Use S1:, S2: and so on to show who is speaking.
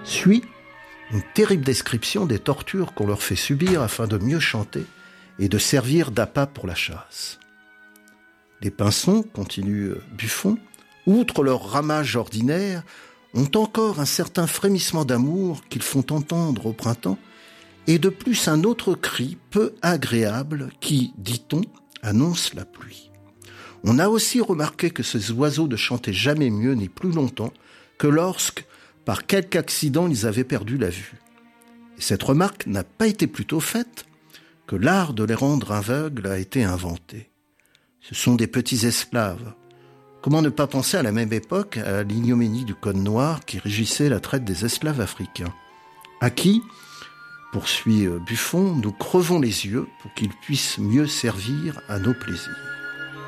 S1: Suit une terrible description des tortures qu'on leur fait subir afin de mieux chanter et de servir d'appât pour la chasse. Les pinsons, continue Buffon, outre leur ramage ordinaire, ont encore un certain frémissement d'amour qu'ils font entendre au printemps, et de plus un autre cri peu agréable qui, dit-on, annonce la pluie. On a aussi remarqué que ces oiseaux ne chantaient jamais mieux ni plus longtemps que lorsque, par quelque accident, ils avaient perdu la vue. Et cette remarque n'a pas été plutôt faite que l'art de les rendre aveugles a été inventé. Ce sont des petits esclaves. Comment ne pas penser à la même époque à l'ignominie du Code noir qui régissait la traite des esclaves africains, à qui, poursuit Buffon, nous crevons les yeux pour qu'ils puissent mieux servir à nos plaisirs.